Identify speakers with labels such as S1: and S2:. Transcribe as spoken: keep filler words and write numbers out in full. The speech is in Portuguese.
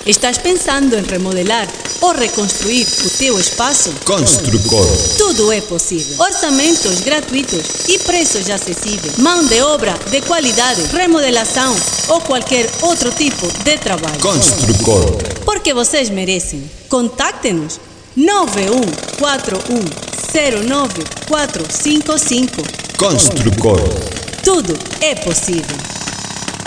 S1: Estás pensando em remodelar ou reconstruir o teu espaço?
S2: Construcor.
S1: Tudo é possível. Orçamentos gratuitos e preços acessíveis. Mão de obra de qualidade, remodelação ou qualquer outro tipo de trabalho.
S2: Construcor.
S1: Porque vocês merecem. Contacte-nos nove um quatro um zero nove quatro cinco cinco.
S2: Construcor.
S1: Tudo é possível.